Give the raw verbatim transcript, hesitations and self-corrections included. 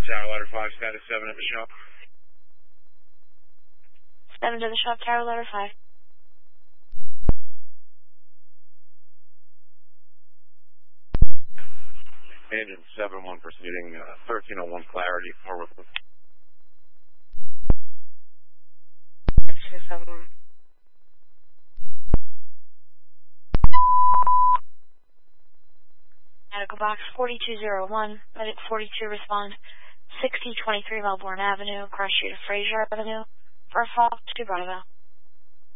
Tower letter five, status seven at the shop. seven to the shop, tower letter five. Engine seven one proceeding, uh, thirteen oh one clarity, forward. Medical box forty-two oh one, medic forty-two respond, sixty twenty-three Melbourne Avenue, cross street of Fraser Avenue, for a fall to Bravo.